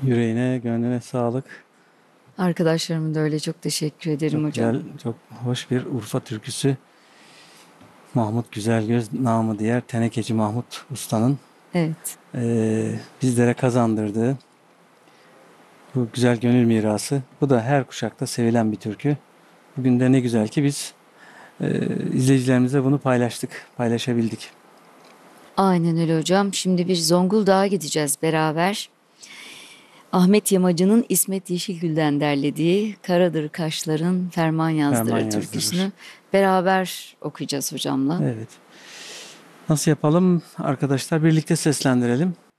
Yüreğine, gönlüne sağlık. Arkadaşlarımın da öyle, çok teşekkür ederim Çok hocam. güzel, çok hoş bir Urfa türküsü. Mahmut Güzelgöz, namı diğer Tenekeci Mahmut Usta'nın Evet. bizlere kazandırdığı bu güzel gönül mirası. Bu da her kuşakta sevilen bir türkü. Bugün de ne güzel ki biz izleyicilerimize bunu paylaştık, paylaşabildik. Aynen öyle hocam. Şimdi bir Zonguldak'a gideceğiz beraber. Ahmet Yamacı'nın İsmet Yeşilgül'den derlediği Karadır Kaşların Ferman Ferman Yazdırır yazdırır. türküsünü beraber okuyacağız hocamla. Evet. Nasıl yapalım arkadaşlar? Birlikte seslendirelim.